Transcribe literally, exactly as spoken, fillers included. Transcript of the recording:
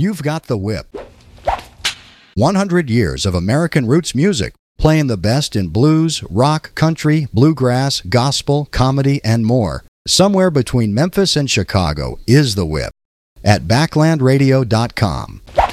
You've got the Whip. one hundred years of American roots music, playing the best in blues, rock, country, bluegrass, gospel, comedy, and more. Somewhere between Memphis and Chicago is the Whip. At backland radio dot com.